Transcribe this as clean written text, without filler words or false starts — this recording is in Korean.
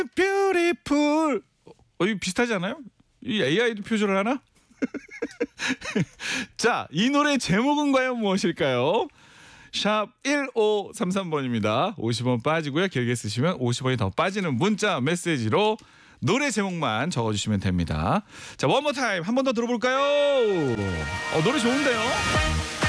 뷰티풀. 이거 비슷하지 않아요? 이 AI도 표절을 하나? 자, 이 노래 제목은 과연 무엇일까요? 샵 1533번입니다. 50원 빠지고요. 길게 쓰시면 50원이 더 빠지는 문자 메시지로 노래 제목만 적어주시면 됩니다. 자, 원모 타임 한 번 더 들어볼까요? 노래 좋은데요?